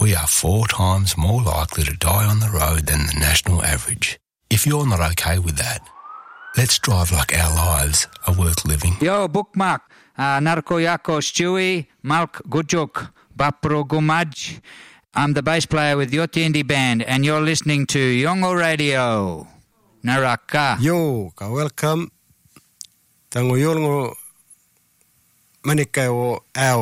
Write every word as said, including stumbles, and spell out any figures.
we are four times more likely to die on the road than the national average. If you're not okay with that, let's drive like our lives are worth living. Yo, bookmark. Uh, Narko Yako Stewie, Malk Gujuk, Bapro Gumaj. I'm the bass player with Yoti Indie Band, and you're listening to Yongo Radio. Naraka. Yo, ka welcome. Tango yolngo manikay o